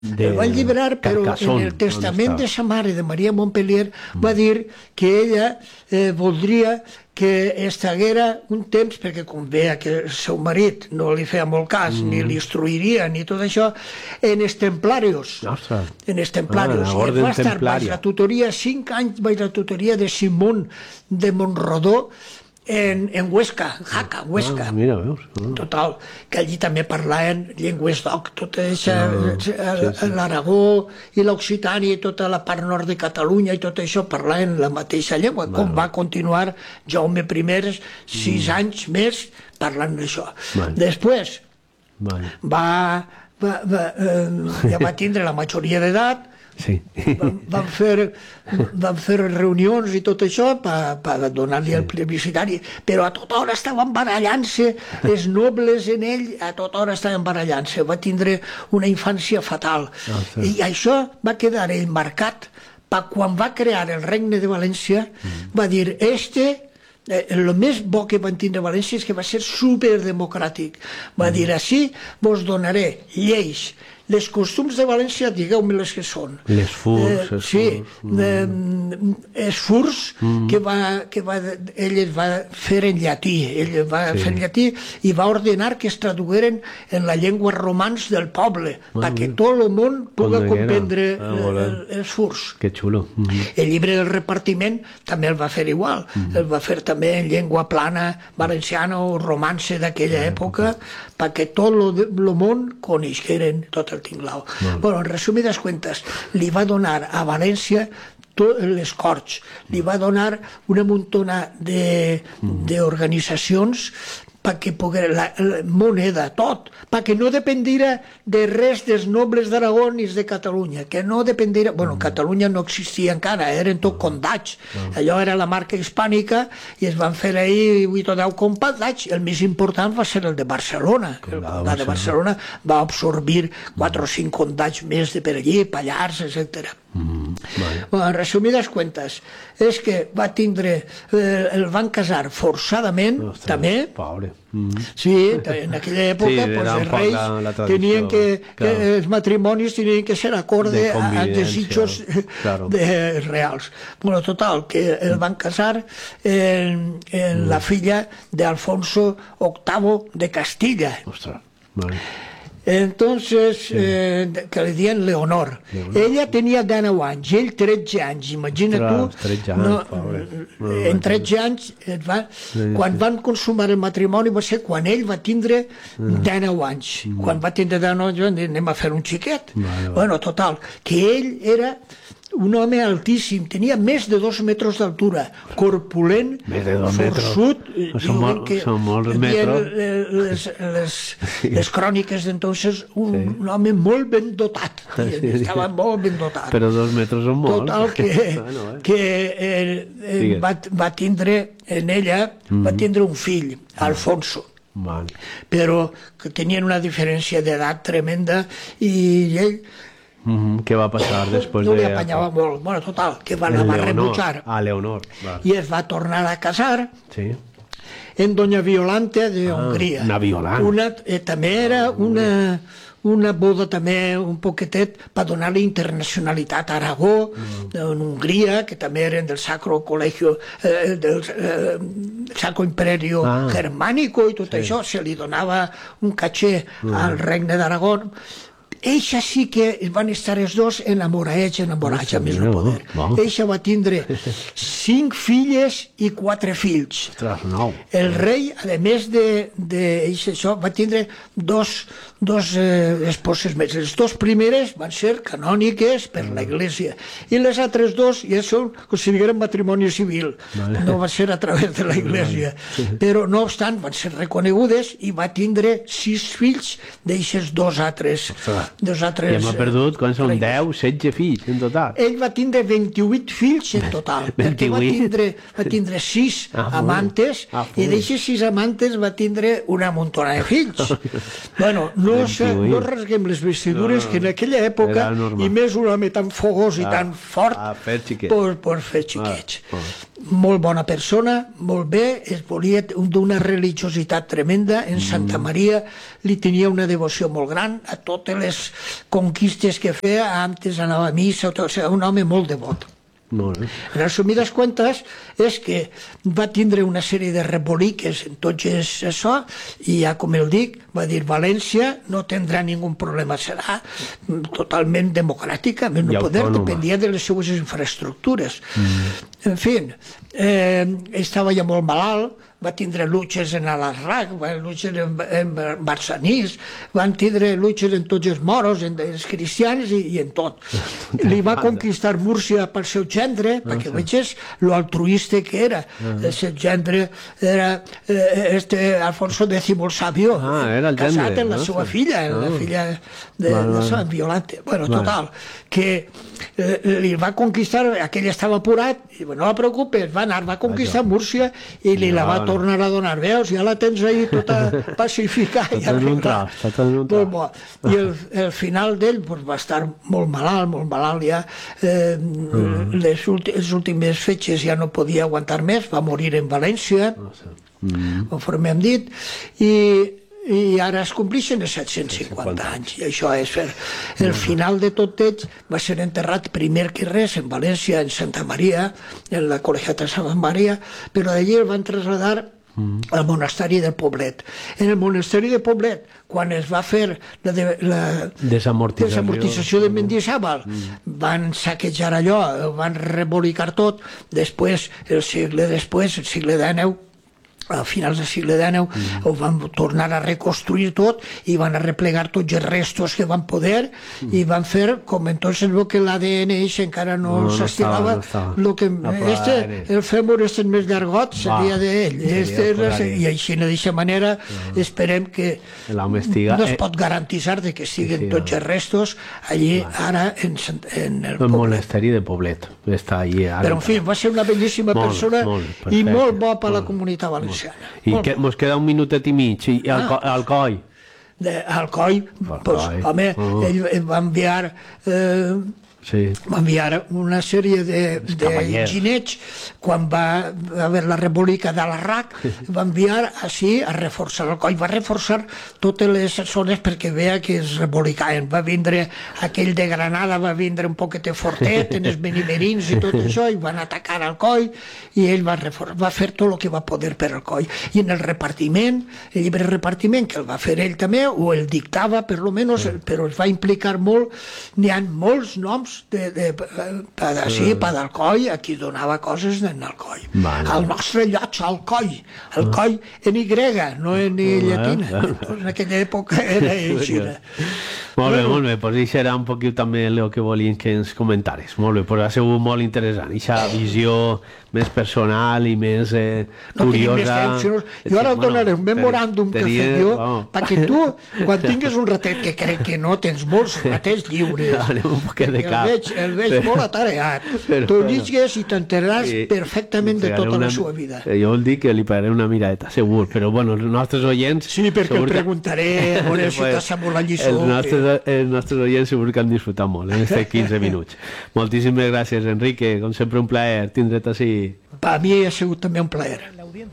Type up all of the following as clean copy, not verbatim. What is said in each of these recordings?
El va alliberar, però en el testament de sa mare, de Maria Montpellier, va dir que ella voldria que estiguera un temps, perquè com veia que el seu marit no li feia molt cas, ni l'instruiria, ni tot això, en els templarios. En els templarios. I va estar baix la tutoria, 5 anys baix la tutoria de Simón de Montrodó, en Huesca, Jaca, Huesca. Mira, veus. Total, que allí també parlaven llengües d'oc, tota l'Aragó i l'Occitània i tota la part nord de Catalunya i tot això parlaven la mateixa llengua, com va continuar Jaume I 6 anys més parlant d'això. Després ja va tindre la majoria d'edat. Van fer reunions i tot això per donar-li el plebiscitari, però a tota hora estaven barallant-se els nobles en ell, a tota hora estaven barallant-se. Va tindre una infància fatal i això va quedar ell marcat quan va crear el Regne de València. Va dir, el més bo que van tindre a València és que va ser superdemocràtic. Va dir, així vos donaré lleis, les costums de València, digueu-me les que són. Les furs. Sí, els furs que ell es va fer en llatí. Ell va fer en llatí i va ordenar que es traduïren en la llengua romans del poble, perquè tot el món pugui comprendre els furs. Que xulo. El llibre del repartiment també el va fer igual. El va fer també en llengua plana, valenciana o romance d'aquella època, perquè tot el món coneixeren tot el tinglao. Bueno, en resumides cuentas, li va donar a València les Corts, li va donar una muntona d'organitzacions perquè poguera, moneda, tot, perquè no dependiera de res dels nobles d'Aragó ni de Catalunya, que no dependiera, bueno, Catalunya no existia encara, eren tot condats, allò era la marca hispànica i es van fer ahir 8 o 10 condats, el més important va ser el de Barcelona, el condat de Barcelona va absorbir 4 o 5 condats més de per allí, Pallars, etc. Bueno, en resumides cuentas, és que va tindre, el van casar forçadament, també. Sí, en aquella època els reis tenien que, els matrimonis tenien que ser acorde als desitjos reals. Bueno, total, que el van casar en la filla d'Alfonso VIII de Castilla. Entonces, que li diuen Leonor. Ella tenia 19 anys, ell 13 anys, imagina tu. En 13 anys, quan van consumar el matrimoni va ser quan ell va tindre 19 anys. Quan va tindre 19 anys van dir, anem a fer un xiquet. Bueno, total, que ell era un home altíssim, tenia més de 2 metres d'altura, corpulent, forçut. Són molts metres. Les cròniques d'entonces, un home molt ben dotat, estava molt ben dotat. Però 2 metres són molts. Total, que va tindre en ella, va tindre un fill, Alfonso, però que tenien una diferència d'edat tremenda i ell què va passar després de... No li apanyava molt. Bueno, total, que la va rebutjar. Leonor. I es va tornar a casar en Doña Violante de Hongria. Una Violante. També era una boda també un poquetet per donar-li internacionalitat a Aragó, en Hongria, que també eren del Sacro Colegio, del Sacro Imperio Germánico i tot això, se li donava un caché al regne d'Aragó. Eixa sí que van estar els dos enamorats, més no poder. Eixa va tindre 5 filles i 4 fills. El rei, a més d'això, va tindre dos esposes més. Les 2 primeres van ser canòniques per la Iglesia i les altres 2 ja són considerades matrimoni civil. No va ser a través de la Iglesia. Però, no obstant, van ser reconegudes i va tindre 6 fills d'eixes 2 altres. I hem perdut, quan són 10, 16 fills en total. Ell va tindre 28 fills en total, perquè va tindre 6 amantes i d'aquestes 6 amantes va tindre una muntona de fills. Bueno, no rasguem les vestidures que en aquella època, i més un home tan fogós i tan fort, per fer xiquets. Molt bona persona, molt bé, es volia d'una religiositat tremenda. En Santa Maria li tenia una devoció molt gran, a totes les les conquistes que feia, antes anava a missa, o sigui, un home molt devot. Molt bé. En resumides comptes, és que va tindre una sèrie de reboliques en tots això, i ja com el dic, va dir València no tindrà ningú problema, serà totalment democràtica, a més no poder, dependia de les seues infraestructures. En fi, estava ja molt malalt, va tindre luches en Alarraq, luches en Barçanís, van tindre luches en tots els moros, en els cristians i en tot. Li va conquistar Múrcia pel seu gendre, perquè veies lo altruista que era. El seu gendre era Alfonso X el Sabio, casat amb la seva filla, la filla de Sant Violante. Bueno, total, que li va conquistar, aquell estava apurat, i no la preocupes, va conquistar Múrcia i li la va tornar a donar, veus, ja la tens ahí tota pacificada i arreglada. I el final d'ell va estar molt malalt ja, les últimes fetges ja no podia aguantar més, va morir en València, conforme hem dit, i ara es complixen els 750 anys, i això és el final de tot ells. Va ser enterrat primer que res en València, en Santa Maria, en la Col·legiata de Santa Maria, però d'allí el van traslladar al monasteri del Poblet. En el monasteri de Poblet, quan es va fer la desamortització de Mendizábal, van saquejar allò, van rebolicar tot. Després, el segle XIX, a finals del segle XIX, ho van tornar a reconstruir tot i van arreplegar tots els restos que van poder i van fer, com entonces veu que l'ADN encara no s'estilava, el fèmur és més llargot, seria d'ell, i així d'aquesta manera esperem que no es pot garantitzar que siguin tots els restos allí ara en el monasteri de Poblet. Però en fi, va ser una bellíssima persona i molt bo per la comunitat valenciana. I ens queda un minutet i mig, i Alcoi? Alcoi, home, ell va enviar una sèrie de ginets quan va haver la rebòlica d'Alarraq, va enviar així a reforçar Alcoi, va reforçar totes les zones perquè veia que es rebolicaven. Va vindre aquell de Granada, va vindre un poquet de fortet en els benimerins i tot això, i van atacar Alcoi, i ell va fer tot el que va poder per Alcoi. I en el repartiment, el llibre de repartiment, que el va fer ell també, o el dictava per lo menos, però es va implicar molt, n'hi ha molts noms d'Alcoi, a qui donava coses en Alcoi. El nostre lloc, Alcoi en Y, no en llatina. En aquella època era així. Molt bé, doncs això era un poquet també el que volíem que ens comentares. Molt bé, però ha sigut molt interessant, aquesta visió més personal i més curiosa. Jo ara et donaré un memoràndum que fem jo, perquè tu, quan tingues un ratet, que crec que no tens molts ratets lliures, el veig molt atareat, tu lligues i t'enteraràs perfectament de tota la seva vida. Jo el dic que li pagaré una miradeta, segur, però bueno, els nostres oients... Sí, perquè el preguntaré, a veure si t'ha sabut la lliçó. Els nostres oients segur que han disfrutat molt en aquests 15 minuts. Moltíssimes gràcies, Enrique, com sempre un plaer tindre't així. Per mi ha sigut també un plaer.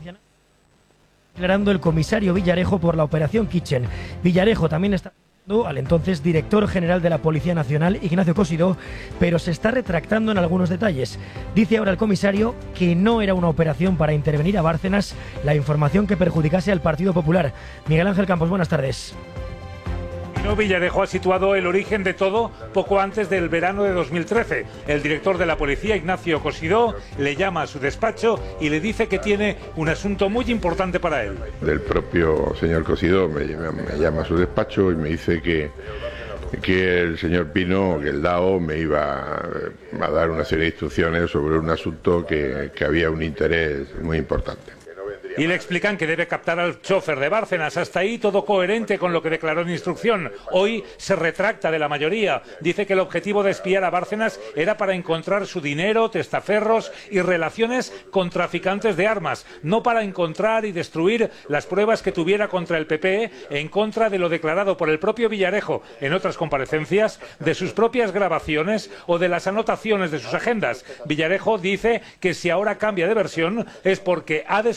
Declarando el comisario Villarejo por la operación Kitchen. Villarejo también está al entonces director general de la Policía Nacional, Ignacio Cosidó, pero se está retractando en algunos detalles. Dice ahora el comisario que no era una operación para intervenir a Bárcenas la información que perjudicase al Partido Popular. Miguel Ángel Campos, buenas tardes. Villarejo ha situado el origen de todo poco antes del verano de 2013. El director de la policía, Ignacio Cosidó, le llama a su despacho y le dice que tiene un asunto muy importante para él. El propio señor Cosidó me llama a su despacho y me dice que el señor Pino, que el DAO, me iba a dar una serie de instrucciones sobre un asunto que había un interés muy importante. Y le explican que debe captar al chofer de Bárcenas. Hasta ahí todo coherente con lo que declaró en instrucción. Hoy se retracta de la mayoría. Dice que el objetivo de espiar a Bárcenas era para encontrar su dinero, testaferros y relaciones con traficantes de armas, no para encontrar y destruir las pruebas que tuviera contra el PP en contra de lo declarado por el propio Villarejo en otras comparecencias, de sus propias grabaciones o de las anotaciones de sus agendas. Villarejo dice que si ahora cambia de versión es porque ha descubierto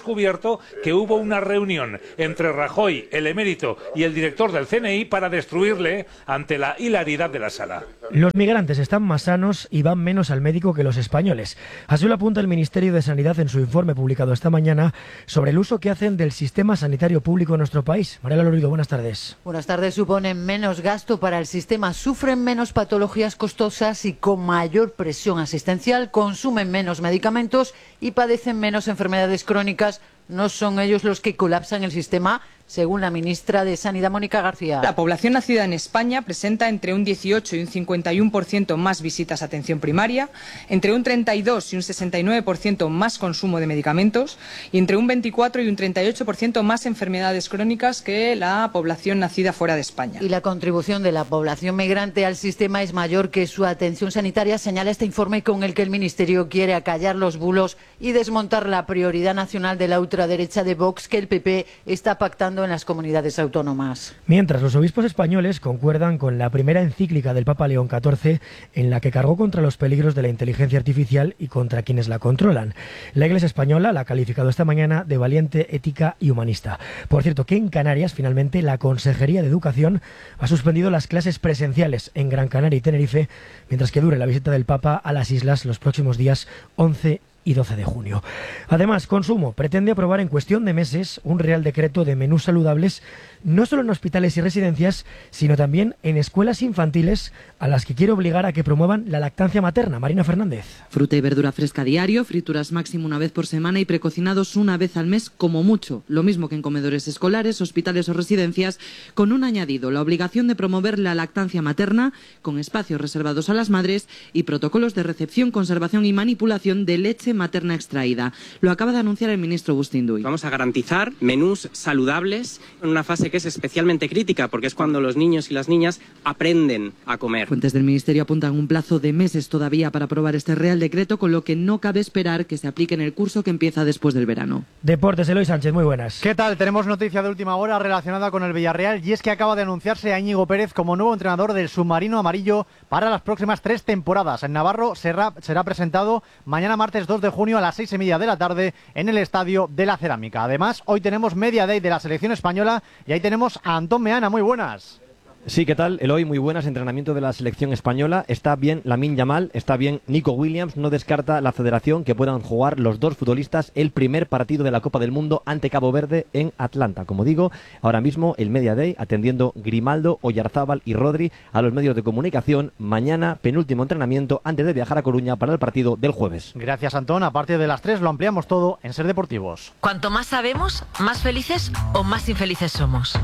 relató que hubo una reunión entre Rajoy, el emérito y el director del CNI para destruirle ante la hilaridad de la sala. Los migrantes están más sanos y van menos al médico que los españoles. Así lo apunta el Ministerio de Sanidad en su informe publicado esta mañana sobre el uso que hacen del sistema sanitario público en nuestro país. Mariela Lorido, buenas tardes. Buenas tardes. Suponen menos gasto para el sistema, sufren menos patologías costosas y con mayor presión asistencial, consumen menos medicamentos y padecen menos enfermedades crónicas. No son ellos los que colapsan el sistema, según la ministra de Sanidad, Mónica García. La población nacida en España presenta entre un 18 y un 51% más visitas a atención primaria, entre un 32 y un 69% más consumo de medicamentos y entre un 24 y un 38% más enfermedades crónicas que la población nacida fuera de España. Y la contribución de la población migrante al sistema es mayor que su atención sanitaria, señala este informe con el que el Ministerio quiere acallar los bulos y desmontar la prioridad nacional de la ultraderecha de Vox que el PP está pactando en las comunidades autónomas. Mientras los obispos españoles concuerdan con la primera encíclica del Papa León XIV en la que cargó contra los peligros de la inteligencia artificial y contra quienes la controlan. La Iglesia española la ha calificado esta mañana de valiente, ética y humanista. Por cierto, que en Canarias finalmente la Consejería de Educación ha suspendido las clases presenciales en Gran Canaria y Tenerife mientras que dure la visita del Papa a las islas los próximos días 11 y 12 de junio. Además, Consumo pretende aprobar en cuestión de meses un Real Decreto de menús saludables no solo en hospitales y residencias, sino también en escuelas infantiles a las que quiere obligar a que promuevan la lactancia materna. Marina Fernández. Fruta y verdura fresca diario, frituras máximo una vez por semana y precocinados una vez al mes como mucho. Lo mismo que en comedores escolares, hospitales o residencias, con un añadido, la obligación de promover la lactancia materna con espacios reservados a las madres y protocolos de recepción, conservación y manipulación de leche materna extraída. Lo acaba de anunciar el ministro Bustinduy. Vamos a garantizar menús saludables en una fase que es especialmente crítica porque es cuando los niños y las niñas aprenden a comer. Fuentes del ministerio apuntan un plazo de meses todavía para aprobar este Real Decreto, con lo que no cabe esperar que se aplique en el curso que empieza después del verano. Deportes, Eloy Sánchez, muy buenas. ¿Qué tal? Tenemos noticia de última hora relacionada con el Villarreal y es que acaba de anunciarse a Íñigo Pérez como nuevo entrenador del submarino amarillo para las próximas 3 temporadas. En Navarro será presentado mañana martes 2 de junio a las 6:30 de la tarde en el Estadio de la Cerámica. Además, hoy tenemos Media Day de la selección española y ahí tenemos a Antón Meana. Muy buenas. Sí, ¿qué tal? Eloy, muy buenas. Entrenamiento de la selección española. Está bien Lamine Yamal, está bien Nico Williams. No descarta la federación que puedan jugar los dos futbolistas el primer partido de la Copa del Mundo ante Cabo Verde en Atlanta. Como digo, ahora mismo el Media Day atendiendo Grimaldo, Oyarzábal y Rodri a los medios de comunicación. Mañana, penúltimo entrenamiento antes de viajar a Coruña para el partido del jueves. Gracias, Antón. A partir de las 3 lo ampliamos todo en Ser Deportivos. Cuanto más sabemos, más felices o más infelices somos.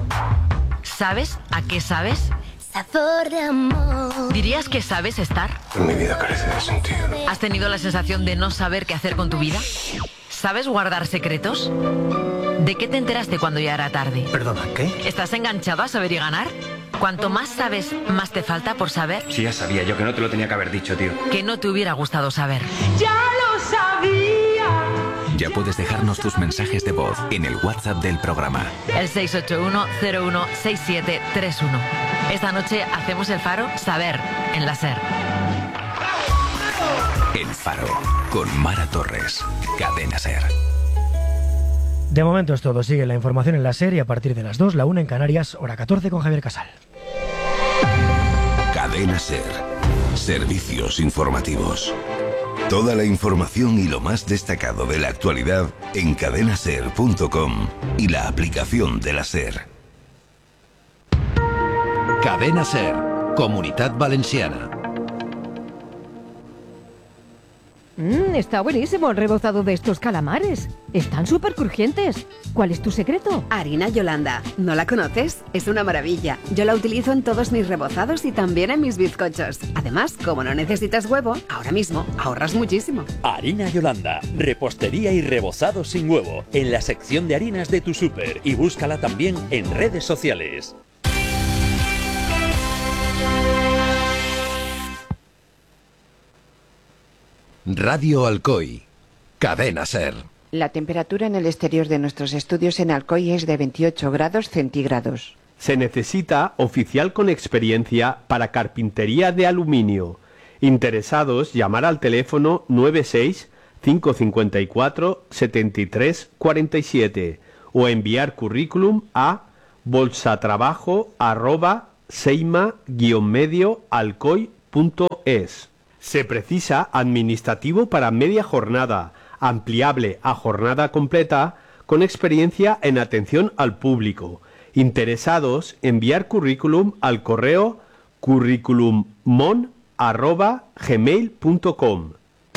¿Sabes a qué sabes? Sabor de amor. ¿Dirías que sabes estar? Mi vida carece de sentido. ¿Has tenido la sensación de no saber qué hacer con tu vida? ¿Sabes guardar secretos? ¿De qué te enteraste cuando ya era tarde? ¿Perdona, qué? ¿Estás enganchado a saber y ganar? Cuanto más sabes, más te falta por saber. Sí, ya sabía yo que no te lo tenía que haber dicho, tío. Que no te hubiera gustado saber. Ya lo sabía. Ya puedes dejarnos tus mensajes de voz en el WhatsApp del programa. El 681-016731. Esta noche hacemos el Faro Saber en la SER. El Faro con Mara Torres. Cadena SER. De momento es todo. Sigue la información en la SER y a partir de las 2, la 1 en Canarias, hora 14 con Javier Casal. Cadena SER. Servicios informativos. Toda la información y lo más destacado de la actualidad en cadenaser.com y la aplicación de la SER. Cadena SER, Comunitat Valenciana. Está buenísimo el rebozado de estos calamares. Están súper crujientes. ¿Cuál es tu secreto? Harina Yolanda. ¿No la conoces? Es una maravilla. Yo la utilizo en todos mis rebozados y también en mis bizcochos. Además, como no necesitas huevo, ahora mismo ahorras muchísimo. Harina Yolanda. Repostería y rebozado sin huevo. En la sección de harinas de tu súper. Y búscala también en redes sociales. Radio Alcoy, Cadena SER. La temperatura en el exterior de nuestros estudios en Alcoy es de 28 grados centígrados. Se necesita oficial con experiencia para carpintería de aluminio. Interesados, llamar al teléfono 96 554 73 47 o enviar currículum a bolsatrabajo@seima-medioalcoy.es. Se precisa administrativo para media jornada, ampliable a jornada completa, con experiencia en atención al público. Interesados, enviar currículum al correo curriculummon@gmail.com.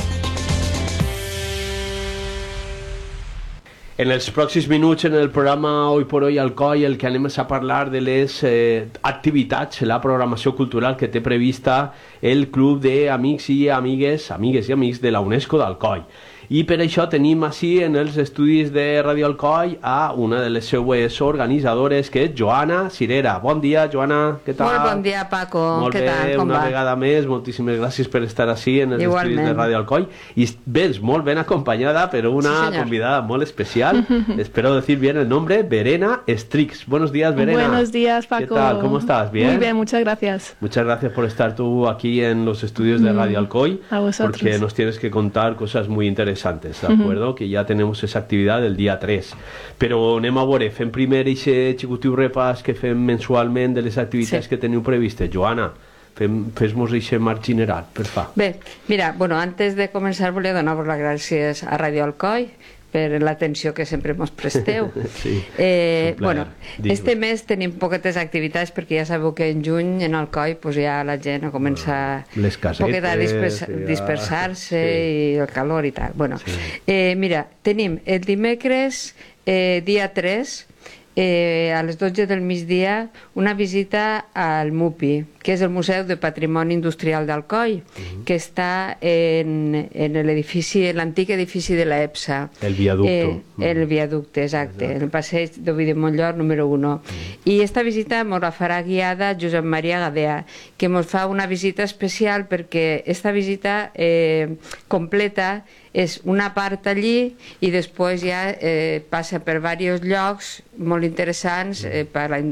En els pròxims minuts en el programa Hoy por Hoy Alcoi el que anem és a parlar de les activitats, la programació cultural que té prevista el Club d'Amics i Amigues de la UNESCO d'Alcoi. I per això tenim així en els estudis de Ràdio Alcoi a una de les seues organitzadores, que és Joana Cirera. Bon dia, Joana, què tal? Molt bon dia, Paco. Molt què bé, tal? Com una va? vegada més, moltíssimes gràcies per estar així en els estudis de Ràdio Alcoi. I vens molt ben acompanyada per una convidada molt especial. Espero decir bien el nombre, Verena Strix. Buenos días, Verena. Buenos días, Paco. ¿Qué tal? ¿Cómo estás? ¿Bien? Muy bien, muchas gracias. Muchas gracias por estar tú aquí en los estudios de Radio Alcoi. A vosotros. Porque nos tienes que contar cosas muy interesantes, ¿de acuerdo? Que ya tenemos esa actividad el día 3. Però anem a veure, fem primer aquest xicotiu repàs que fem mensualment de les activitats que teniu previstes. Joana, fes-nos aquest marc general, per fa. Bé, mira, bueno, antes de començar volia donar-vos les gràcies a Radio Alcoi per l'atenció que sempre mos presteu. Sí, bueno, este mes tenim poquetes activitats perquè ja sabeu que en juny en Alcoi pues, ja la gent comença les casetes, a dispersar-se i el calor i tal. Bueno, mira, tenim el dimecres dia 3 a les 12 del migdia una visita al MUPI, que és el Museu de Patrimoni Industrial d'Alcoi, que està en l'edifici, l'antic edifici de l'EPSA. El viaducte. El viaducte, exacte, el passeig d'Ovidi Montllor número 1. I esta visita ens la farà guiada Josep Maria Gadea, que ens fa una visita especial perquè esta visita completa és una part allí i després ja passa per diversos llocs molt interessants per la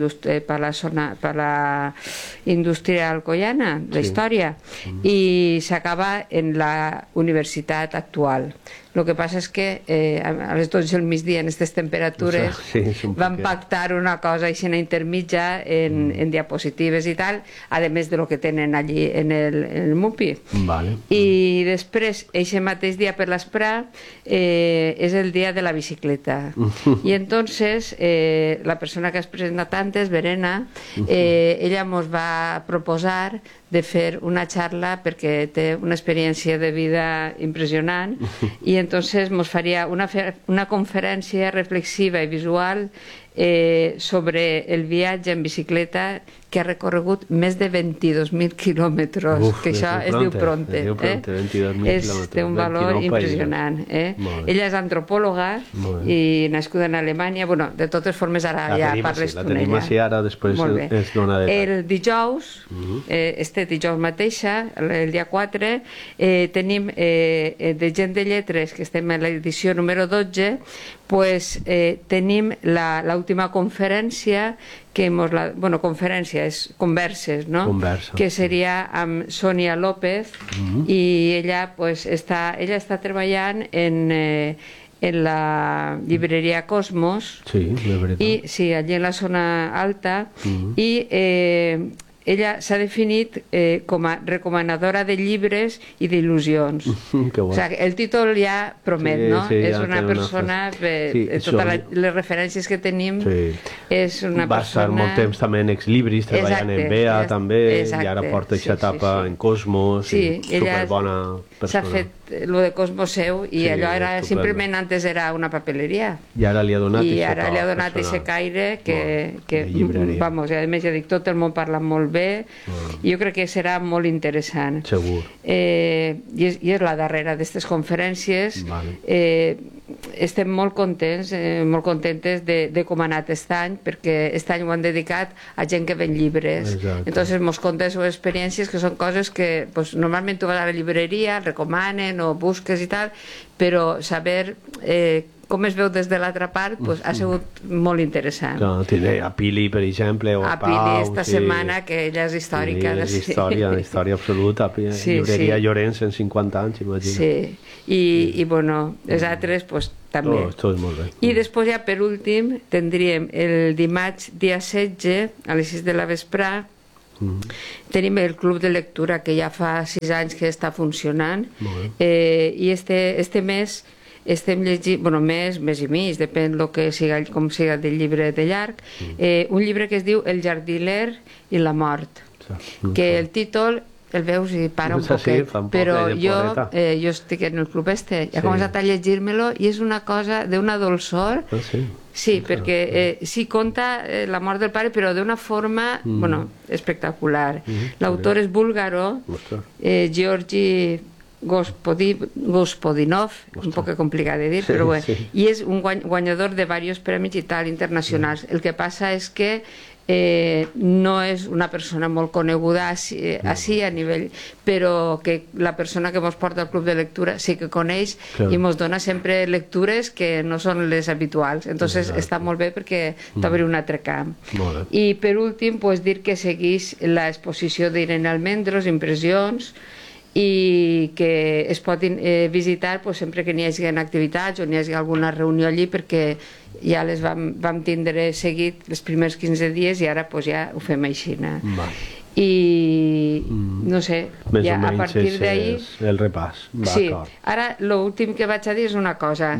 indústria alcoiana, la història, i s'acaba en la universitat actual. El que passa és que a les 12 del migdia en aquestes temperatures van pactar una cosa així intermitja en diapositives i tal, a més de lo que tenen allí en el MUPI. I després, aquest mateix dia per l'esprà, és el dia de la bicicleta. I entonces la persona que has presentat antes, Verena, ella ens va proposar de fer una xarra perquè té una experiència de vida impressionant i entonces ens faria una conferència reflexiva i visual sobre el viatge en bicicleta que ha recorregut més de 22.000 quilòmetres, que això es diu pronte. Té un valor impressionant. Ella és antropòloga i nascuda en Alemanya. Bueno, de totes formes ara ja parles tu amb ella. La tenim així, ara després es dona detall. El dijous, este dijous mateixa, el dia 4, tenim de Gent de Lletres, que estem en l'edició número 12, pues tenim l'última conferència conferència és converses, no? Que seria amb Sònia López i ella està treballant en la llibreria Cosmos i allí en la zona alta i ella s'ha definit com a recomanadora de llibres i d'il·lusions. El títol ja promet, no? És una persona, totes les referències que tenim, és una persona... Va estar molt temps també en Exlibris, treballant en BEA també, i ara porta aquesta etapa en Cosmos, superbona persona. S'ha fet lo de Cosmos seu i allò era simplement antes era una papeleria. I ara li ha donat aquest caire que, vamos, a més ja dic, tot el món parla molt bé i jo crec que serà molt interessant. Segur. I és la darrera d'aquestes conferències. Estem molt contentes de com ha anat aquest any, perquè aquest any ho han dedicat a gent que ven llibres. Entonces mos contes experiències que són coses que normalment tu vas a la llibreria, recomanen o busques i tal, però saber com es veu des de l'altra part, pues, ha sigut molt interessant. Clar, tiene a Pili, per exemple, o a Pili Pau, esta setmana, que ella és històrica. Sí, història absoluta. Llibreria Llorenç en 50 anys, imagina. Sí, i bueno, els altres, pues, també. Esto és molt bé. I després ja, per últim, tindríem el dimarts dia 16, a les 6 de la vesprà, tenim el club de lectura, que ja fa 6 anys que està funcionant, i este mes estem llegint, bueno, mes i mig, depèn com siga del llibre de llarg, un llibre que es diu El jardiler i la mort, que el títol el veus i para un poquet, però jo estic en el club he començat a llegir-me-lo i és una cosa d'una dolçor. Sí, perquè sí conta la mort del pare, però d'una forma espectacular. L'autor és búlgaro, Georgi Gospodinov, un poc complicat de dir, però bé, i és un guanyador de diversos premis i tal internacionals. El que passa és que no és una persona molt coneguda així a nivell, però que la persona que ens porta al club de lectura sí que coneix i ens dona sempre lectures que no són les habituals, entonces està molt bé perquè t'obre un altre camp. I per últim, dir que segueix l'exposició d'Irene Almendros, Impressions, i que es pot visitar sempre que n'hi hagi activitats o n'hi hagi alguna reunió allí, perquè ja les vam tindre seguit els primers 15 dies i ara ja ho fem així. I no sé, ja a partir d'ahir el repàs. Sí, ara l'últim que vaig a dir és una cosa,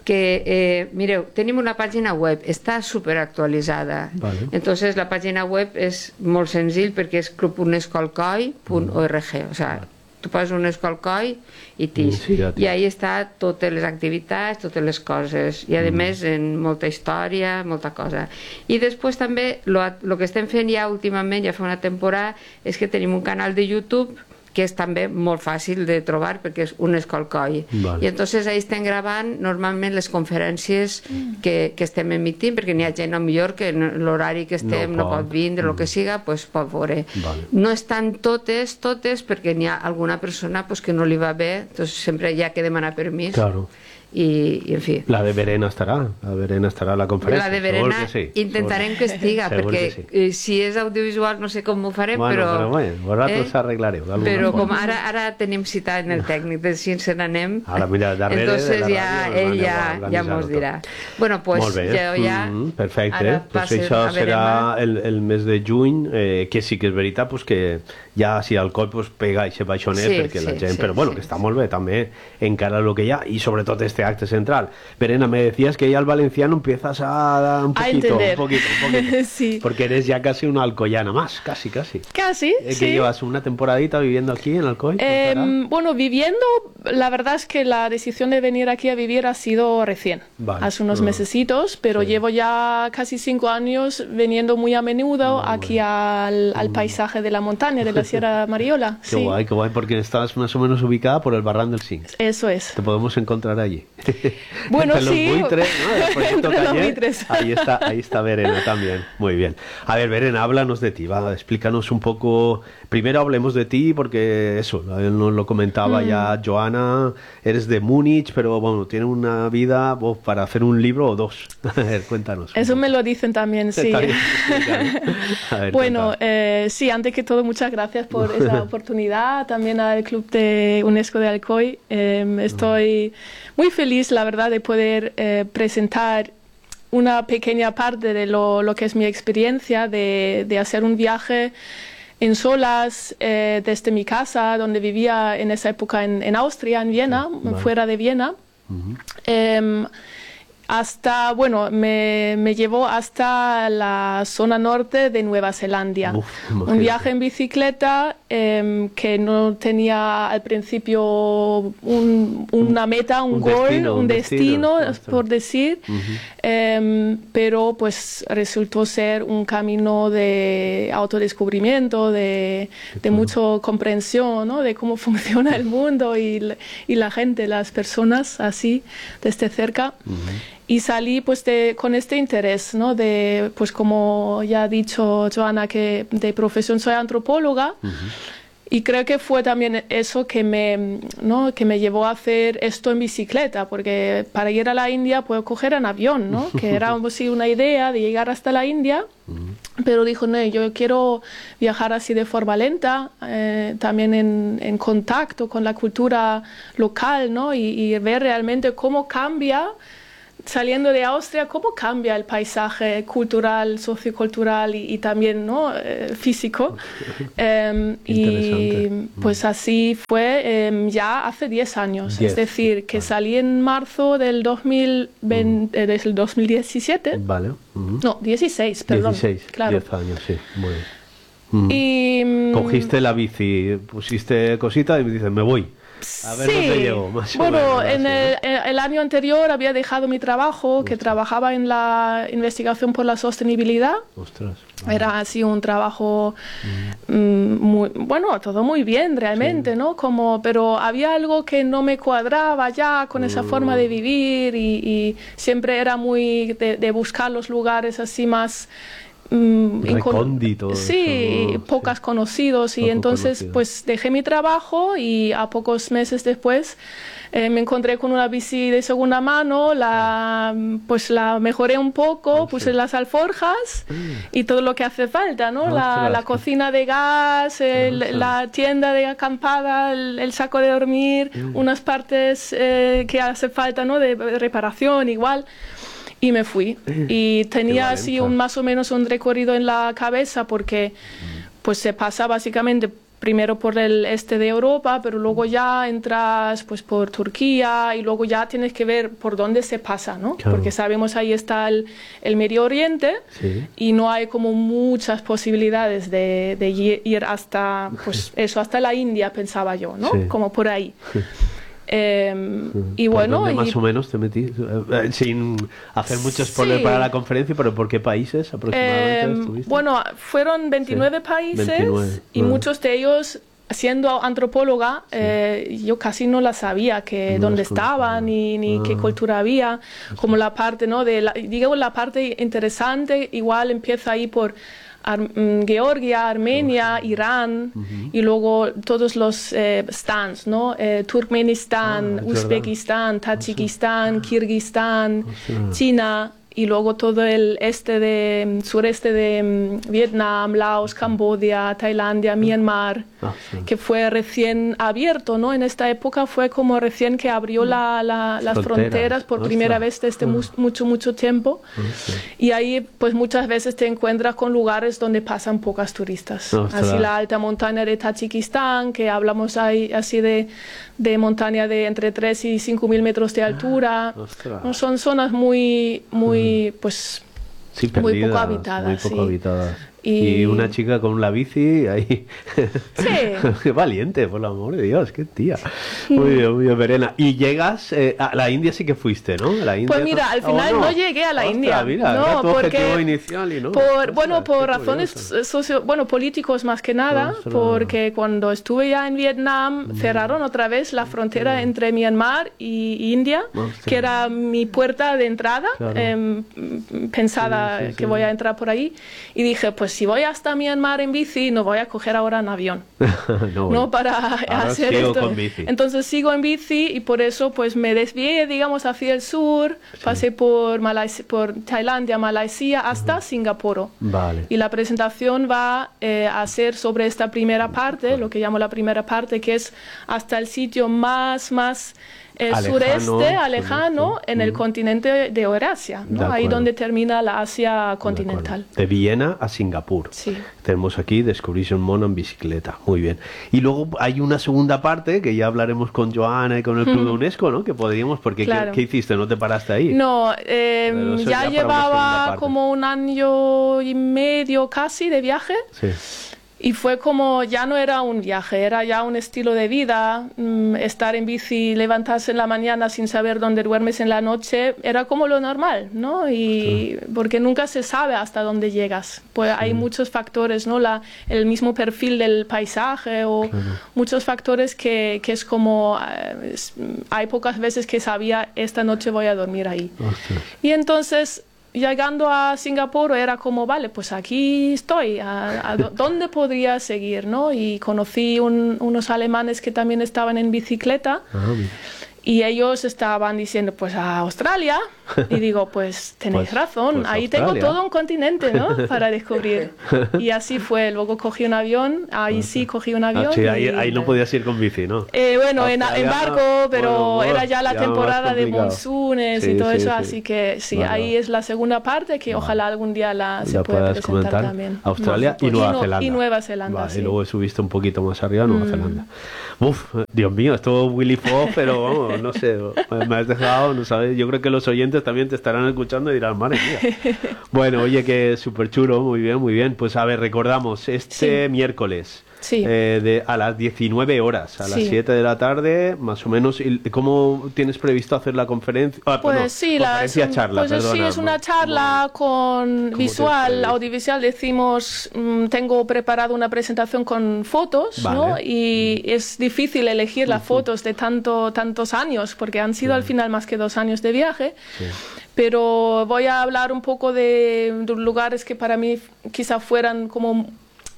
que mireu, tenim una pàgina web, està superactualitzada, entonces la pàgina web és molt senzill perquè és clubunescolcoi.org, o sigui, tu poses un escolcoi i tix, i ahí està totes les activitats, totes les coses, i a més en molta història, molta cosa. I després també el que estem fent ja últimament, ja fa una temporada, és que tenim un canal de YouTube que és també molt fàcil de trobar perquè és un escolcoi. I entonces ahí estem gravant normalment les conferències que estem emitint, perquè n'hi ha gent millor que l'horari que estem no pot vindre, el que siga, pot veure. No estan totes, perquè n'hi ha alguna persona que no li va bé, sempre hi ha que demanar permís. I en fi. La de Verena estarà a la conferència. La de Verena intentarem que estiga, perquè si és audiovisual no sé com ho farem, però vosaltres arreglareu. Però com ara tenim cita en el tècnic, si ens n'anem, entonces ell ja mos dirà. Bueno, pues ja... Perfecte, això serà el mes de juny, que sí que és veritat que ja si el cop pega aquest baixonet, perquè la gent, però bueno, que està molt bé també encara el que hi ha, i sobretot este acte central. Verena, me decías que ya el valenciano empiezas a un poquito, sí. Porque eres ya casi una alcoyana más, casi. Casi, que sí. llevas una temporadita viviendo aquí en Alcoy. Bueno, viviendo, la verdad es que la decisión de venir aquí a vivir ha sido recién, hace unos mesecitos, pero llevo ya casi 5 años viniendo muy a menudo aquí al paisaje de la montaña, de la Sierra Mariola. Qué guay, porque estás más o menos ubicada por el Barran del Cinc. Eso es. Te podemos encontrar allí. Bueno, sí. Los buitres, ¿no? Entre los buitres. Ahí está Verena también. Muy bien. A ver, Verena, háblanos de ti, explícanos un poco. Primero hablemos de ti, porque eso, nos lo comentaba ya Joana, eres de Múnich, pero bueno, tienes una vida para hacer un libro o 2. A ver, cuéntanos. Eso me lo dicen también, sí. Ver, bueno, sí, antes que todo, muchas gracias por esa oportunidad, también al Club de UNESCO de Alcoy. Estoy muy feliz, la verdad, de poder presentar una pequeña parte de lo que es mi experiencia de hacer un viaje en solas desde mi casa, donde vivía en esa época en Austria, en Viena, fuera de Viena. Hasta, bueno, me llevó hasta la zona norte de Nueva Zelanda. Un viaje en bicicleta que no tenía al principio una meta, un goal, un destino, por decir, pero pues resultó ser un camino de autodescubrimiento, de mucha comprensión, ¿no? De cómo funciona el mundo y la gente, las personas, así, desde cerca. Y salí pues con este interés, ¿no? Pues como ya ha dicho Joana, que de profesión soy antropóloga, Y creo que fue también eso que me llevó a hacer esto en bicicleta, porque para ir a la India puedo coger un avión, ¿no? Que era así una idea de llegar hasta la India, pero dijo, no, yo quiero viajar así de forma lenta, también en contacto con la cultura local, ¿no? Y ver realmente cómo cambia, saliendo de Austria, cómo cambia el paisaje cultural, sociocultural y también, ¿no? Físico. Y pues así fue ya hace 10 años. Es decir, que salí en marzo del 2017. Vale. No, 16, perdón. 16, claro. 10 años, sí. Muy bien. Y cogiste la bici, pusiste cosita y me dices, me voy. A ver dónde llego, más bueno, o menos, el año anterior había dejado mi trabajo, que trabajaba en la investigación por la sostenibilidad. Ostras. Era así un trabajo muy bueno, todo muy bien realmente, ¿no? Pero había algo que no me cuadraba ya con esa forma de vivir y siempre era muy de buscar los lugares así más recónditos, sí, pocas conocidos, y entonces pues dejé mi trabajo y a pocos meses después me encontré con una bici de segunda mano, la mejoré un poco, puse las alforjas y todo lo que hace falta, ¿no? La cocina de gas, la tienda de acampada, el saco de dormir, unas partes que hace falta, ¿no? De reparación igual. Y me fui. Y tenía así más o menos un recorrido en la cabeza, porque pues se pasa básicamente primero por el este de Europa, pero luego ya entras pues por Turquía y luego ya tienes que ver por dónde se pasa, ¿no? Claro. Porque sabemos ahí está el Medio Oriente, y no hay como muchas posibilidades de ir hasta pues eso, hasta la India, pensaba yo, ¿no? Como por ahí. Y bueno, ¿por dónde más o menos te metí? Sin hacer mucho spoiler para la conferencia, pero ¿por qué países aproximadamente estuviste? Bueno, fueron 29 países 29. Y muchos de ellos, siendo antropóloga, yo casi no la sabía que dónde estaban ni qué cultura había, como la parte, ¿no? Digamos, la parte interesante igual empieza ahí por Georgia, Armenia, Irán, y luego todos los stands, ¿no? Turkmenistán, Uzbekistán, Tayikistán, Kirguistán, China, y luego todo el sureste de Vietnam, Laos, Camboya, Tailandia, Myanmar, que fue recién abierto, ¿no? En esta época fue como recién que abrió las fronteras por primera vez desde mucho tiempo. Y ahí pues muchas veces te encuentras con lugares donde pasan pocas turistas. Así la alta montaña de Tayikistán, que hablamos ahí así de montaña de entre 3 y 5.000 metros de altura. ¿No? Son zonas muy pues sí, perdidas, muy poco habitadas. Muy poco habitadas. Y una chica con la bici ahí. Sí. Qué valiente, por el amor de Dios, qué tía. Muy bien, Verena. Y llegas a la India, sí que fuiste, ¿no? La India, pues mira, al final no llegué a la India. Mira, no, porque inicial y no. Por razones políticos más que nada, porque cuando estuve ya en Vietnam cerraron otra vez la frontera entre Myanmar y India, que era mi puerta de entrada, pensada que voy a entrar por ahí, y dije, pues si voy hasta Myanmar en bici, no voy a coger ahora un avión. no para hacer esto. Entonces sigo en bici, y por eso pues me desvié, digamos, hacia el sur, pasé por Tailandia, Malasia, hasta Singapur. Y la presentación va a ser sobre esta primera parte, lo que llamo la primera parte, que es hasta el sitio más sureste, lejano, en el continente de Eurasia, ¿no? Ahí donde termina la Asia continental. De Viena a Singapur. Sí. Tenemos aquí Descubrirse un mono en bicicleta. Muy bien. Y luego hay una segunda parte, que ya hablaremos con Joana y con el Club de UNESCO, ¿no? Que podríamos, porque claro. ¿qué hiciste? ¿No te paraste ahí? No, ya llevaba como un año y medio casi de viaje. Sí. Y fue como, ya no era un viaje, era ya un estilo de vida. Estar en bici, levantarse en la mañana sin saber dónde duermes en la noche, era como lo normal, ¿no? Y porque nunca se sabe hasta dónde llegas. Pues hay muchos factores, ¿no? El mismo perfil del paisaje o muchos factores que es como, hay pocas veces que sabía, esta noche voy a dormir ahí. Y entonces llegando a Singapur era como, vale, pues aquí estoy, ¿dónde podría seguir, no? Y conocí unos alemanes que también estaban en bicicleta. Y ellos estaban diciendo, pues a Australia. Y digo, pues tenéis razón, pues ahí Australia. tengo todo un continente, ¿no? Para descubrir. Y así fue. Luego cogí un avión, ahí sí cogí un avión. Sí, ahí no podías ir con bici, ¿no? Bueno, en barco, pero bueno, era ya la temporada de monsunes y todo eso, sí. así que sí, Vale. ahí es la segunda parte que ojalá algún día se pueda presentar comentar. también. Australia y Nueva Zelanda. Y Nueva Zelanda, Vale, sí. y luego subiste un poquito más arriba a Nueva Zelanda. Uf, Dios mío, esto Willy Fogg, pero vamos, no sé, me has dejado, no sabes, yo creo que los oyentes también te estarán escuchando y dirán, madre mía. Bueno, oye, que súper chulo, muy bien. Pues a ver, recordamos, miércoles. Sí. A las 19 horas, a las 7 de la tarde, más o menos. ¿Cómo tienes previsto hacer la conferencia? Pues sí, charla, pues sí, es una charla con audiovisual. Decimos, tengo preparado una presentación con fotos, vale. ¿no? Y es difícil elegir las fotos de tantos años, porque han sido al final más que 2 años de viaje. Sí. Pero voy a hablar un poco de lugares que para mí quizá fueran como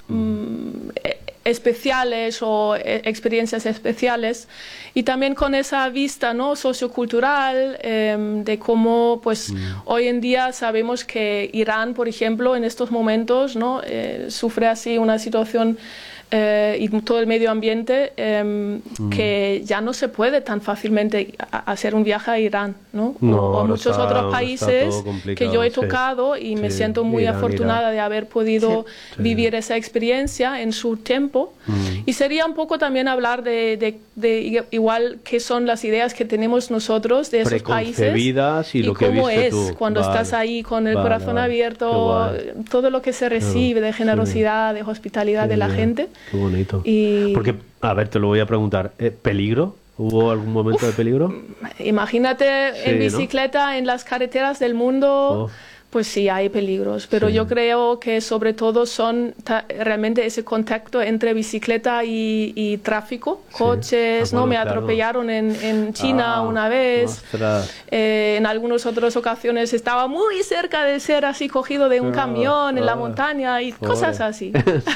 especiales o experiencias especiales, y también con esa vista, ¿no?, sociocultural, de cómo pues hoy en día sabemos que Irán, por ejemplo, en estos momentos, ¿no?, sufre así una situación y todo el medio ambiente, que ya no se puede tan fácilmente hacer un viaje a Irán, ¿no? O muchos otros países que yo he tocado, y me siento muy afortunada de haber podido vivir esa experiencia en su tiempo. Y sería un poco también hablar de igual qué son las ideas que tenemos nosotros de esos países y lo que cómo viste es tú. Cuando estás ahí con el corazón abierto, todo lo que se recibe de generosidad, de hospitalidad de la gente. Qué bonito. Porque, a ver, te lo voy a preguntar, ¿peligro? ¿Hubo algún momento de peligro? Imagínate en bicicleta, en las carreteras del mundo, pues sí, hay peligros, pero yo creo que sobre todo son realmente ese contacto entre bicicleta y tráfico, coches, ¿no? Me atropellaron en China una vez, en algunas otras ocasiones estaba muy cerca de ser así cogido de un camión en la montaña y cosas así.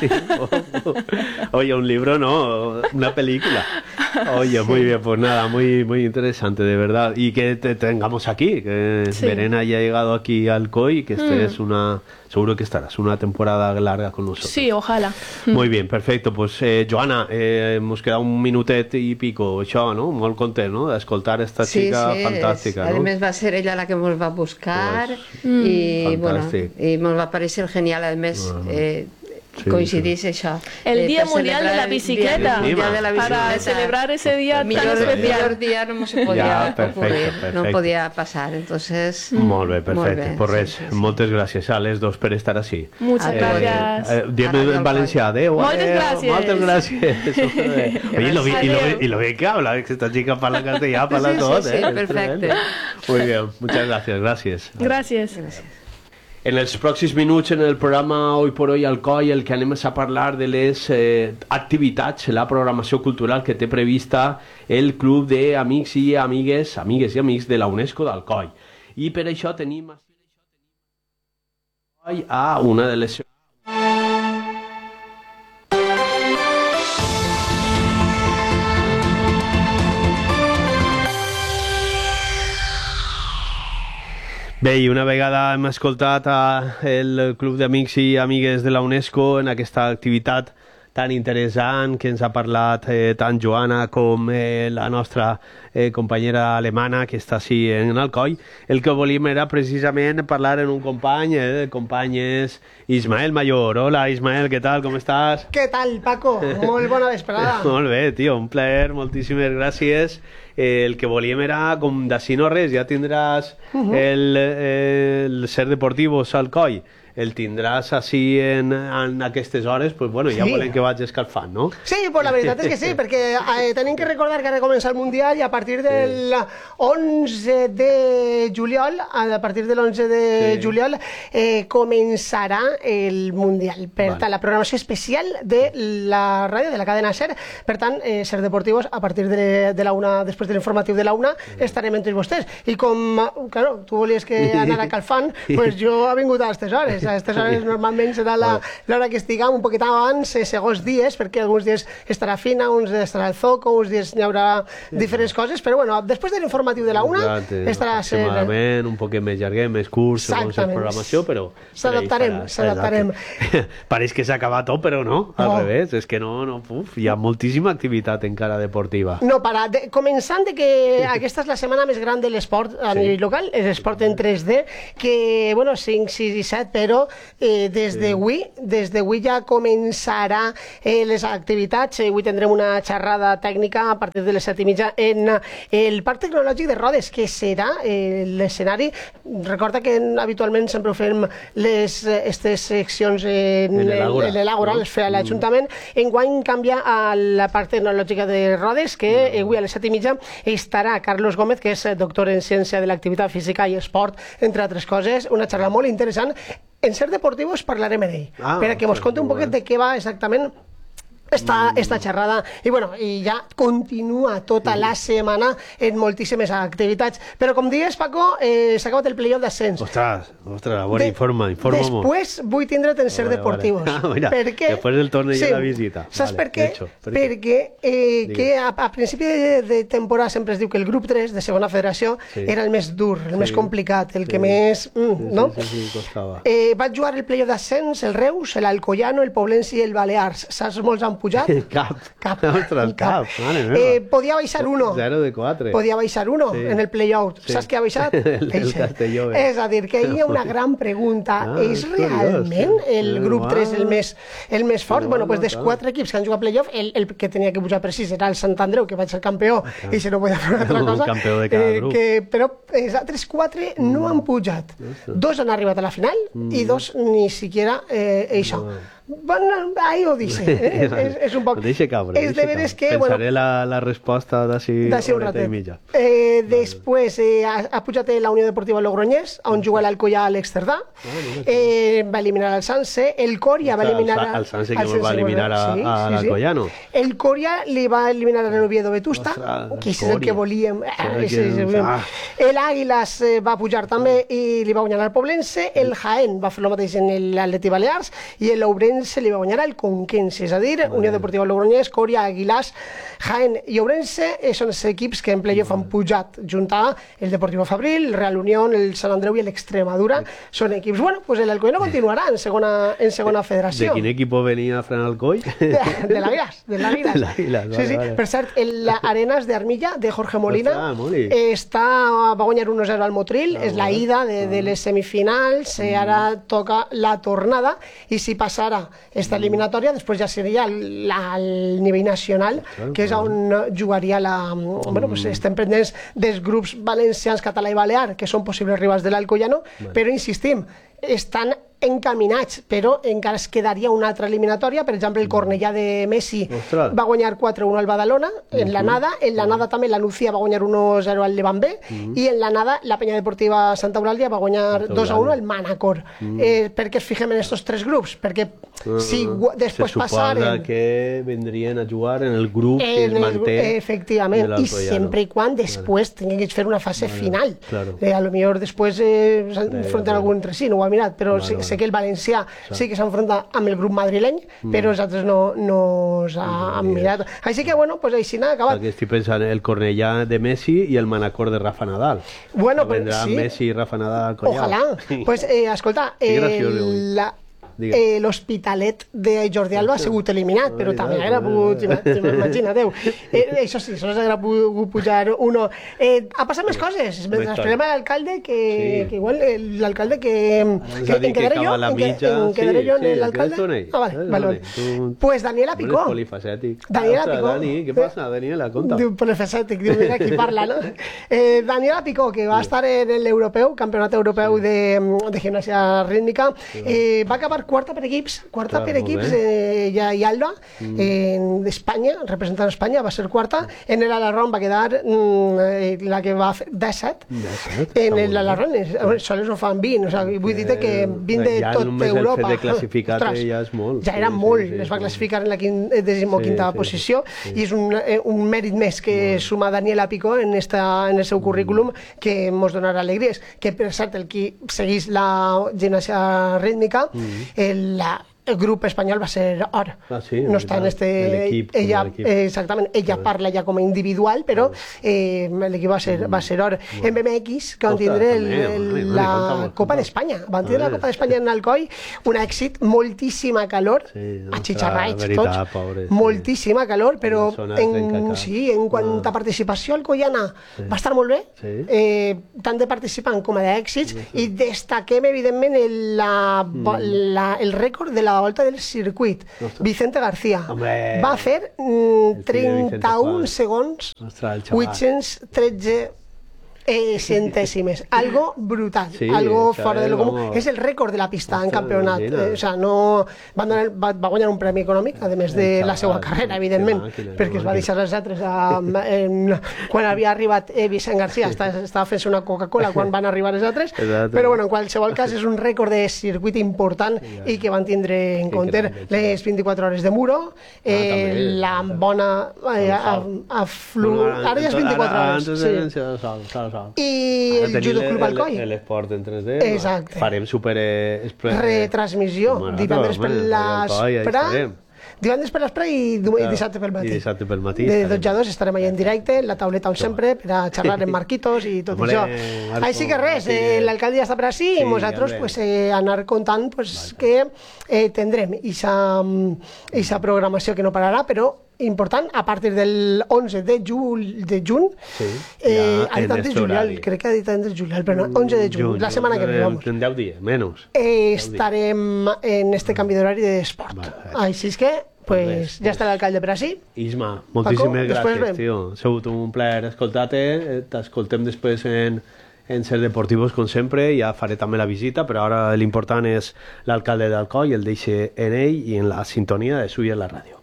Oye, un libro, ¿no? Una película. Oye, muy bien, pues nada, muy interesante, de verdad. Y que te tengamos aquí, que Verena haya llegado aquí al COI, que estés seguro que estarás una temporada larga con nosotros. Sí, ojalá. Muy bien, perfecto. Pues, Joana, hemos quedado un minutet i pico, això, no? Molt content, no?, d'escoltar esta chica fantàstica, no? A més va ser ella la que ens va buscar, i bueno, i ens va parecer genial, a més coincidís això. El Día Mundial de la Bicicleta. Para celebrar ese día tan especial. Millor dia no se podia ocurrir, no podia passar, entonces... Molt bé, perfecte. Pues res, moltes gràcies a les dos per estar així. Muchas gracias. Dime en valencià, adeu. Moltes gràcies. Moltes gràcies. Oye, y lo bien que habla, que esta chica parla castellà, parla tot, Sí, perfecte. Muy bien, muchas gracias. Gracias. En els pròxims minuts en el programa Hoy por Hoy al COI el que anem és a parlar de les activitats, la programació cultural que té prevista el Club d'Amics i Amigues de la UNESCO d'Alcoi. I per això tenim a una de les... Bé, i una vegada hem escoltat el Club d'Amics i Amigues de la UNESCO en aquesta activitat tan interessant que ens ha parlat tant Joana com la nostra companyera alemana que està així en Alcoi, el que volíem era precisament parlar en un company, el company és Ismael Mayor. Hola Ismael, què tal, com estàs? Què tal, Paco? Molt bona vesprada. Molt bé, tio, un plaer, moltíssimes gràcies. El que volíem era, com d'ací no res, ja tindràs el Ser Deportivos Alcoi el tindràs així en aquestes hores, pues bueno, ja volem que vagi escalfant, no? Sí, pues la veritat és que sí, perquè tenim que recordar que ara comença el Mundial i a partir del 11 de juliol, començarà el Mundial. Per tant, la programació especial de la ràdio, de la cadena SER. Per tant, SER Deportivos, a partir de la una, després de l'informatiu de la una, estarem entre vostès. I com, claro, tu volies que anara calfant, pues jo he vingut a aquestes hores. A aquestes hores normalment serà l'hora que estiguem un poquet abans, segons dies, perquè alguns dies estarà fina, uns dies estarà el zoco, uns dies hi haurà diferents coses, però bueno, després de l'informatiu de la una estarà aproximadament un poquet més llarguet, més curt, segons la programació, però s'adaptarem. Pareix que s'ha acabat tot, però no, al revés, és que no, hi ha moltíssima activitat encara deportiva. No para, començant que aquesta és la setmana més gran de l'esport a nivell local, és esport en 3D, que, bueno, 5, 6 i 7, però des d'avui ja començarà les activitats. Avui tindrem una xerrada tècnica a partir de les 7:30 en el Parc Tecnològic de Rodes, que serà l'escenari. Recorda que habitualment sempre ho fem aquestes seccions en l'Àgora, les feia l'Ajuntament. Enguany canvia a la Parc Tecnològica de Rodes, que avui a les 7:30 estarà Carlos Gómez, que és doctor en Ciència de l'Activitat Física i Esport, entre altres coses. Una xerrada molt interessant. En SER Deportivos parlarem amb ell, perquè mos conti un poquet de què va exactament esta xerrada, i bueno, i ja continua tota la setmana en moltíssimes activitats, però com dius, Paco, s'ha acabat el playoff d'ascens. Ostres, bueno, informa molt. Després vull tindre't en SER Deportivos. Mira, després del torneig de la visita. Saps per què? Perquè a principi de temporada sempre es diu que el grup 3 de segona federació era el més dur, el més complicat, el que més... no? Sí, costava. Vaig jugar el playoff d'ascens, el Reus, l'Alcoyano, el Poblense i el Balears. Saps molts han pujat? Cap. Ostres, cap. Podia baixar 1. 0 de 4. Podia baixar 1 en el playout. Saps què ha baixat? El Castelló. És a dir, que hi ha una gran pregunta. És realment el grup 3 el més fort? Bueno, doncs dels 4 equips que han jugat playoff, el que tenia que pujar precís era el Sant Andreu, que va ser campió, i si no podia fer una altra cosa. Campió de cada grup. Però els altres 4 no han pujat. 2 han arribat a la final i 2 ni siquiera això. Bueno, ahí ho dice, és un poc... Deixa cabre, és de veres que... Pensaré la resposta d'ací un ratet. Després ha pujat la Unió Deportiva Logroñés, on juga l'Alcoyà a l'Exterdà, va eliminar el Sanse, el Coria va eliminar... El Sanse que va eliminar a l'Alcoyano. El Coria li va eliminar a l'Oviedo Vetusta, que és el que volíem. L'Àguilas va pujar també i li va guanyar al Poblense, el Jaén va fer el mateix en l'Atleti Balears i l'Ourense se li va guanyar al Conquense, és a dir, Unió Deportiva Logroñés, Coria, Aguilars, Jaén i Ourense són els equips que en playoff han pujat, junt a el Deportivo Fabril, el Real Unión, el Sant Andreu i l'Extremadura. Són equips, bueno, pues l'Alcoyano continuarà en segona federació. ¿De quin equip venia a frenar el coll? De l'Àguilas. Sí. Per cert, l'Arenas de Armilla, de Jorge Molina, va guanyar 1-0 al Motril, és la ida de les semifinals, ara toca la tornada, i si passara esta eliminatòria, després ja seria el nivell nacional, que és on jugaria bueno, pues estem pendents dels grups valencians, català i balear, que són possibles rivals de l'Alcoyano, però insistim, estan encaminats, però encara es quedaria una altra eliminatòria. Per exemple, el Cornellà de Messi va guanyar 4-1 al Badalona, en la nada també la Nucía va guanyar 1-0 al Levant B, i en la nada la Peña Deportiva Santa Eulàlia va guanyar 2-1 al Manacor. Per què es fixem en aquests 3 grups? Perquè si després passaren... Se suposa que vendrien a jugar en el grup que es manté... Efectivament, i sempre i quan després tinguin que fer una fase final. A lo millor després s'enfronten algun entre si, no ho ha mirat, però sé que el valencià sí que s'enfronta amb el grup madrileny, però els altres no s'han mirat. Així que, bueno, pues així n'ha acabat. Perquè estic pensant el Cornellà de Messi i el Manacor de Rafa Nadal. Bueno, vendrà Messi i Rafa Nadal al Collà. Ojalà. Pues, escolta, l'Hospitalet de Jordi Alba ha sigut eliminat, però també haguera pogut, imagina-teu. Això sí, sols haguera pogut pujar uno. Ha passat més coses. Esperem a l'alcalde que igual l'alcalde que em quedaré jo en l'alcalde. Vale. Pues Daniela Picó. Daniela Picó. Dani, ¿qué pasa, Daniela? Conta. Polifacètic, mira qui parla, no? Daniela Picó, que va estar en l'europeu, campionat europeu de gimnàsia rítmica, va acabar quarta per equips i Alba, d'Espanya, representant Espanya, va ser quarta. En l'Alarrón va quedar la que va fer 17. En l'Alarrón, sols ho fan 20, vull dir que 20 de tot Europa. Ja el fet de classificar-te ja és molt. Ja era molt, es va classificar en la 15ª posició, i és un mèrit més que suma Daniela Picó en el seu currículum, que ens donarà alegries. Que, per cert, el qui segueix la gimnàsia rítmica, el grup espanyol va ser or. No està en exactament, ella parla ja com a individual, però l'equip va ser or. En BMX, que van tindre la Copa d'Espanya. Van tindre la Copa d'Espanya en Alcoi, un èxit, moltíssima calor, atxitxarraits tots, moltíssima calor, però en quant a participació alcoiana va estar molt bé, tant de participant com a d'èxits, i destaquem evidentment el rècord de la volta del circuit. Vicente García va fer 31 segons 813 centèsimes, algo brutal, algo fora de lo comú. És el rècord de la pista en campionat, va guanyar un premi econòmic, a més de la seva carrera, evidentment, perquè es va deixar els altres quan havia arribat Vicent García, estava fent-se una Coca-Cola quan van arribar els altres, però bueno, en qualsevol cas és un rècord de circuit important i que van tindre en compte les 24 hores de muro, la bona ara ja és 24 hores, i el Judo Club Alcoi, l'esport en 3D, exacte, farem super retransmissió divendres per l'espre i dissabte pel matí. De 12 a 2 estarem allà en directe, en la tauleta on sempre, per a xerrar amb Marquitos i tot això. Així que res, l'alcalde ja està per ací i nosaltres anar comptant que tindrem aquesta programació que no pararà, però important, a partir del 11 de juny, ha dit antes juliol, crec que ha dit antes juliol, però no, 11 de juny, la setmana que ve, vamos. En 10 dies, menys. Estarem en este canvi d'horari d'esport. Així és que, pues, ja està l'alcalde per ací. Isma, moltíssimes gràcies, tio. Ha sigut un plaer escoltar-te, t'escoltem després en Ser Deportivos, com sempre, ja faré també la visita, però ara l'important és l'alcalde d'Alcoi, el deixe en ell i en la sintonia de Suya en la ràdio.